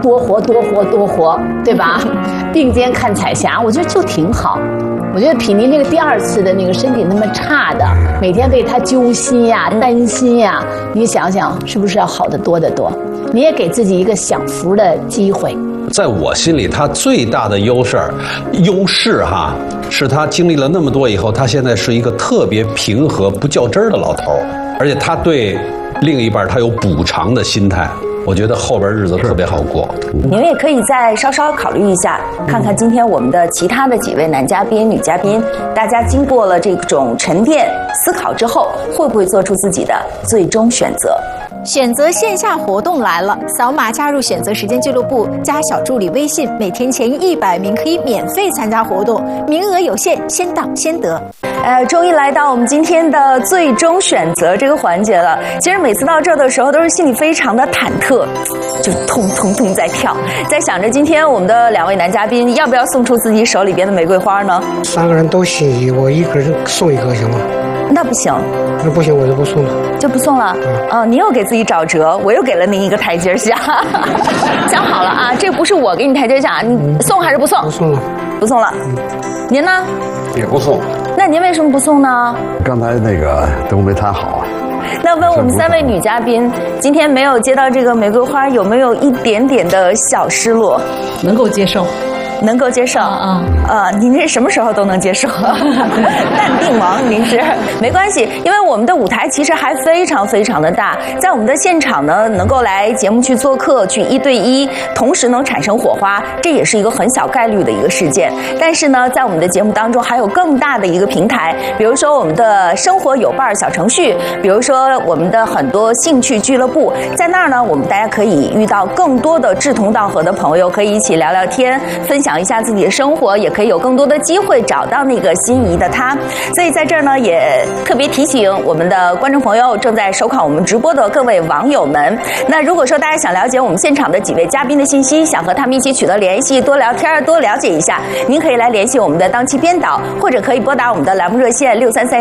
多活多活多活，对吧？并肩看彩霞，我觉得就挺好。我觉得比您那个第2次的那个身体那么差的，每天为他揪心呀、担心呀，你想想是不是要好得多得多？你也给自己一个享福的机会。 在我心里，他最大的优势哈，是他经历了那么多以后，他现在是一个特别平和、不较真儿的老头儿，而且他对另一半他有补偿的心态。我觉得后边日子特别好过。 你们也可以再稍稍考虑一下，看看今天我们的其他的几位男嘉宾、女嘉宾，大家经过了这种沉淀思考之后，会不会做出自己的最终选择？ 选择线下活动来了，扫码加入选择时间俱乐部，加小助理微信，每天前100名可以免费参加活动，名额有限，先到先得。 终于来到我们今天的最终选择这个环节了。其实每次到这儿的时候，都是心里非常的忐忑，就痛痛痛在跳，在想着今天我们的2位男嘉宾要不要送出自己手里边的玫瑰花呢 ？3个人都心仪，我一个人送一个行吗？ 那不行， 那不行，我就不送了， 就不送了。你又给自己找辙，我又给了您一个台阶下。想好了啊，这不是我给你台阶下，你送还是不送？ 不送了， 不送了。您呢？ 也不送。 那您为什么不送呢？ 刚才那个都没谈好啊。 那问我们3位女嘉宾，今天没有接到这个玫瑰花，有没有一点点的小失落？ 能够接受。 能够接受您这什么时候都能接受，淡定王您是没关系，因为我们的舞台其实还非常非常的大，在我们的现场呢，能够来节目去做客，去1对1，同时能产生火花，这也是一个很小概率的一个事件。但是呢，在我们的节目当中还有更大的一个平台，比如说我们的生活有伴小程序，比如说我们的很多兴趣俱乐部，在那儿呢，我们大家可以遇到更多的志同道合的朋友，可以一起聊聊天，分享一下自己的生活，也可以有更多的机会找到那个心仪的他。所以在这儿呢，也特别提醒我们的观众朋友，正在收看我们直播的各位网友们，那如果说大家想了解我们现场的几位嘉宾的信息，想和他们一起取得联系，多聊天，多了解一下，您可以来联系我们的当期编导，或者可以拨打我们的栏目热线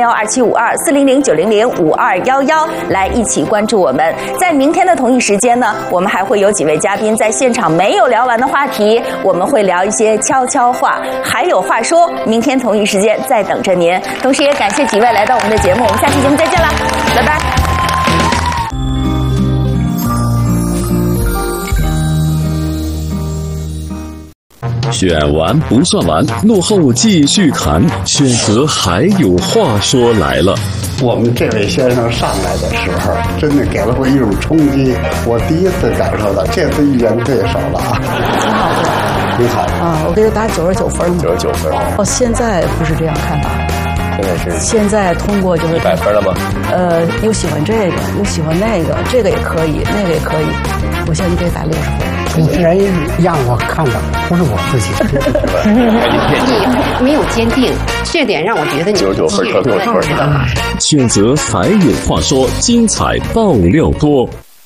633127524009005211来一起关注我们。在明天的同一时间呢，我们还会有几位嘉宾在现场没有聊完的话题，我们会聊一些悄悄话，还有话说，明天同一时间在等着您。同时也感谢几位来到我们的节目，我们下期节目再见了，拜拜。 选完不算完，落后继续谈，选择还有话说来了。 我们这位先生上来的时候，真的给了我一种冲击，我第一次感受到这次遇见对手了啊！挺好啊，我给他打99分嘛。 99分。 哦，现在不是这样看法。现在通过就是 100分了吗？ 又喜欢这个，又喜欢那个，这个也可以，那个也可以。我现在给打60分。 主持人让我看的不是我自己。 你没有坚定，这点让我觉得你 99分和60分。 选择还有话说，精彩爆料多。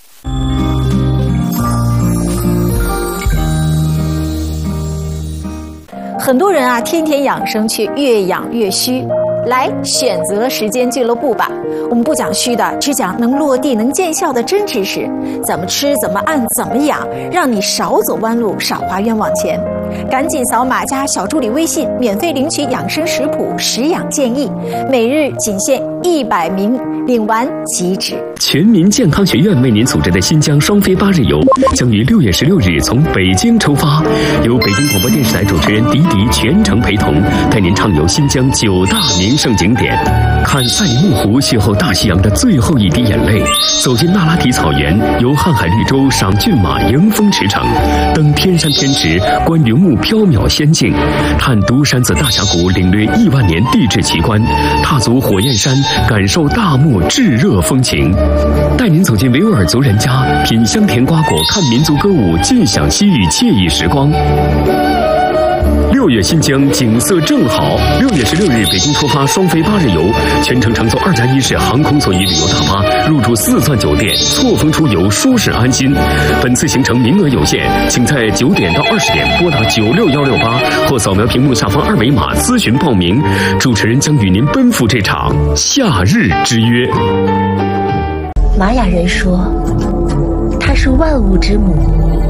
很多人啊，天天养生却越养越虚。来选择时间俱乐部吧，我们不讲虚的，只讲能落地能见效的真知识，怎么吃怎么按怎么养，让你少走弯路少花冤枉钱。赶紧扫码加小助理微信，免费领取养生食谱食养建议，每日仅限100名，领完即止。 全民健康学院为您组织的新疆双飞8日游将于6月16日从北京出发，由北京广播电视台主持人迪迪全程陪同，带您畅游新疆9大名胜景点，看赛里木湖邂逅大西洋的最后一滴眼泪，走进那拉提草原，游瀚海绿洲赏骏马迎风驰骋，登天山天池观云雾缥缈仙境，探独山子大峡谷领略亿万年地质奇观，踏足火焰山感受大漠炙热风情，带您走进维吾尔族人家，品香甜瓜果，看民族歌舞，尽享西域惬意时光。6月新疆景色正好，6月16日北京出发双飞8日游，全程乘坐2+1式航空座椅旅游大巴，入住4钻酒店，错峰出游，舒适安心。本次行程名额有限，请在9点到20点拨打96168或扫描屏幕下方2维码咨询报名。主持人将与您奔赴这场夏日之约。 玛雅人说，她是万物之母，